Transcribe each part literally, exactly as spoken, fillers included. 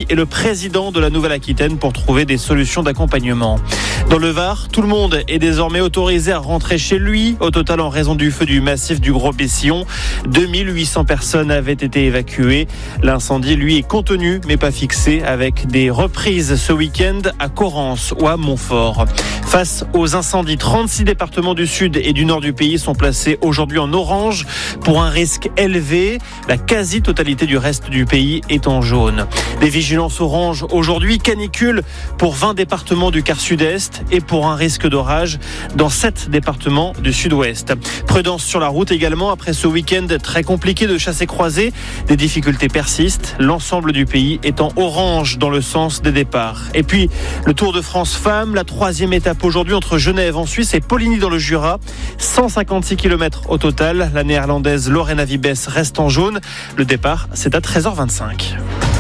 et le président de la Nouvelle-Aquitaine pour trouver des solutions d'accompagnement. Dans le Var, tout le monde est désormais autorisé à rentrer chez lui. Au total, en raison du feu du massif du Gros Bessillon, deux mille huit cents personnes avaient été évacuées. L'incendie, lui, est contenu mais pas fixé, avec des reprises ce week-end à Correns ou à Montfort. Face aux incendies, trente-six départements du sud et du nord du pays sont placés aujourd'hui en orange pour un risque élevé. La quasi-totalité du reste du pays est en jaune. Des vigilances orange aujourd'hui, canicule pour vingt départements du quart sud-est et pour un risque d'orage dans sept départements du sud-ouest. Prudence sur la route également après ce week-end très compliqué de chassé-croisé. Des difficultés persistent, l'ensemble du pays est en orange dans le sens des départs. Et puis, le Tour de France Femmes, la troisième étape aujourd'hui entre Genève en Suisse et Poligny dans le Jura. cent cinquante-six kilomètres au total. La néerlandaise Lorena Wiebes reste en jaune. Le départ, c'est à treize heures vingt-cinq.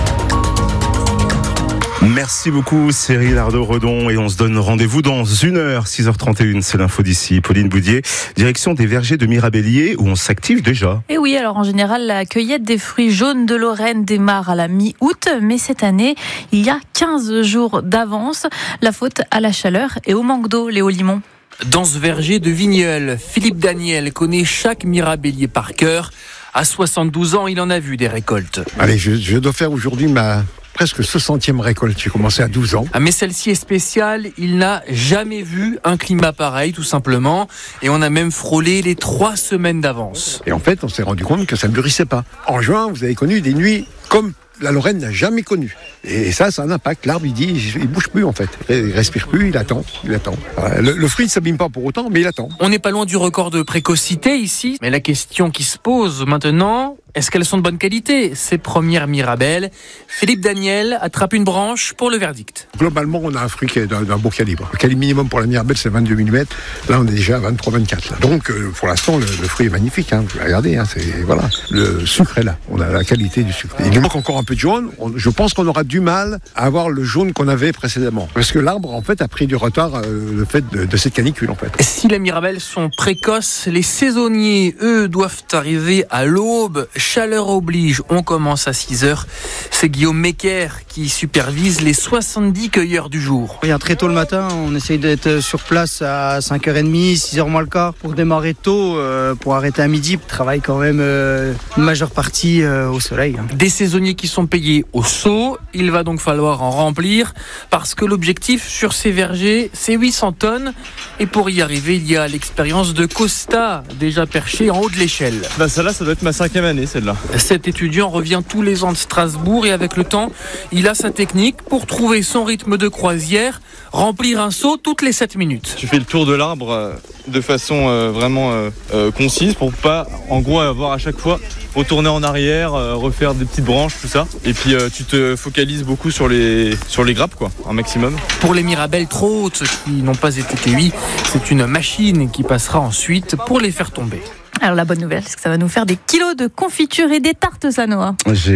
Merci beaucoup Cyril Ardo-Redon et on se donne rendez-vous dans une heure, six heures trente et une, c'est l'info d'ici. Pauline Boudier, direction des vergers de Mirabellier où on s'active déjà. Et oui, alors en général, la cueillette des fruits jaunes de Lorraine démarre à la mi-août, mais cette année, il y a quinze jours d'avance. La faute à la chaleur et au manque d'eau, Léo Limon. Dans ce verger de Vigneulles, Philippe Daniel connaît chaque mirabellier par cœur. À soixante-douze ans, il en a vu des récoltes. Allez, je, je dois faire aujourd'hui ma presque soixantième récolte. J'ai commencé à douze ans. Ah, mais celle-ci est spéciale. Il n'a jamais vu un climat pareil, tout simplement. Et on a même frôlé les trois semaines d'avance. Et en fait, on s'est rendu compte que ça ne mûrissait pas. En juin, vous avez connu des nuits comme la Lorraine n'a jamais connu. Et ça, ça a un impact. L'arbre, il dit, il bouge plus en fait. Il respire plus, il attend, il attend. Le, le fruit ne s'abîme pas pour autant, mais il attend. On n'est pas loin du record de précocité ici. Mais la question qui se pose maintenant, est-ce qu'elles sont de bonne qualité, ces premières mirabelles? Philippe Daniel attrape une branche pour le verdict. Globalement, on a un fruit qui est d'un, d'un beau calibre. Le calibre minimum pour la mirabelle, c'est vingt-deux millimètres. Là, on est déjà à vingt-trois vingt-quatre. Là. Donc, euh, pour l'instant, le, le fruit est magnifique. Hein. Vous pouvez regarder. Hein, c'est, voilà. Le sucre est là. On a la qualité du sucre. Il nous manque encore un peu de jaune. On, je pense qu'on aura du mal à avoir le jaune qu'on avait précédemment. Parce que l'arbre, en fait, a pris du retard euh, le fait de, de cette canicule, en fait. Si les mirabelles sont précoces, les saisonniers, eux, doivent arriver à l'aube. Chaleur oblige, on commence à six heures. C'est Guillaume Mecker qui supervise les soixante-dix cueilleurs du jour. Il y a très tôt le matin, on essaye d'être sur place à cinq heures trente, six heures moins le quart pour démarrer tôt, euh, pour arrêter à midi. On travaille quand même euh, une majeure partie euh, au soleil. Des saisonniers qui sont payés au seau, il va donc falloir en remplir parce que l'objectif sur ces vergers, c'est huit cents tonnes. Et pour y arriver, il y a l'expérience de Costa, déjà perché en haut de l'échelle. Bah celle-là, ça doit être ma cinquième année, celle-là. Cet étudiant revient tous les ans de Strasbourg et avec le temps, il a sa technique pour trouver son rythme de croisière, remplir un seau toutes les sept minutes. Tu fais le tour de l'arbre euh, de façon euh, vraiment euh, euh, concise pour pas, en gros, avoir à chaque fois retourner en arrière, euh, refaire des petites branches, tout ça. Et puis euh, tu te focalises beaucoup sur les, sur les grappes, quoi, un maximum. Pour les mirabelles trop hautes qui n'ont pas été cueillies, c'est une machine qui passera ensuite pour les faire tomber. Alors la bonne nouvelle, c'est que ça va nous faire des kilos de confiture et des tartes, ça, Noah.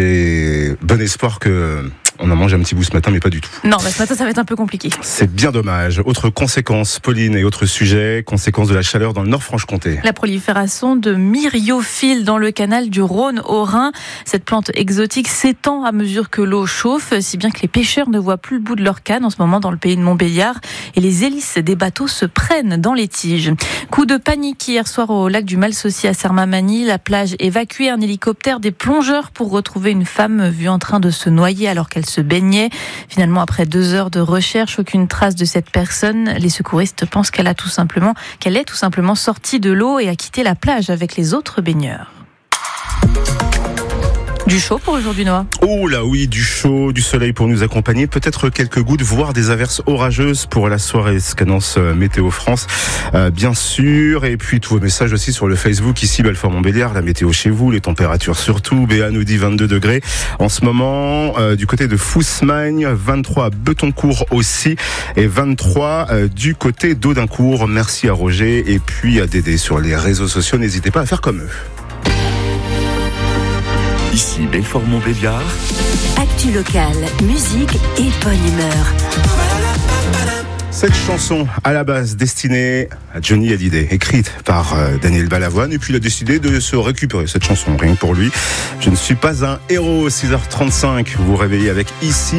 J'ai bon espoir que on en mange un petit bout ce matin, mais pas du tout. Non, bah, ce matin, ça va être un peu compliqué. C'est bien dommage. Autre conséquence, Pauline, et autre sujet, conséquence de la chaleur dans le Nord-Franche-Comté. La prolifération de myriophiles dans le canal du Rhône au Rhin. Cette plante exotique s'étend à mesure que l'eau chauffe, si bien que les pêcheurs ne voient plus le bout de leur canne en ce moment dans le pays de Montbéliard. Et les hélices des bateaux se prennent dans les tiges. Coup de panique hier soir au lac du Malsaucy à Sermamani. La plage évacuée, un hélicoptère des plongeurs pour retrouver une femme vue en train de se noyer alors qu'elle se baignait. Finalement, après deux heures de recherche, aucune trace de cette personne. Les secouristes pensent qu'elle a tout simplement, qu'elle est tout simplement sortie de l'eau et a quitté la plage avec les autres baigneurs. Du chaud pour aujourd'hui, Noah. Oh là oui, du chaud, du soleil pour nous accompagner. Peut-être quelques gouttes, voire des averses orageuses pour la soirée. Ce qu'annonce Météo France, euh, bien sûr. Et puis tous vos messages aussi sur le Facebook. Ici, Belfort-Montbéliard, la météo chez vous, les températures surtout. Béa nous dit vingt-deux degrés. En ce moment, euh, du côté de Fousmagne, vingt-trois à Betoncourt aussi. Et vingt-trois euh, du côté d'Audincourt. Merci à Roger et puis à Dédé sur les réseaux sociaux. N'hésitez pas à faire comme eux. Ici Belfort-Montbéliard. Actu locale, musique et bonne humeur. Cette chanson, à la base, destinée à Johnny Hallyday, écrite par euh, Daniel Balavoine, et puis il a décidé de se récupérer cette chanson, rien que pour lui. Je ne suis pas un héros, six heures trente-cinq, vous vous réveillez avec Ici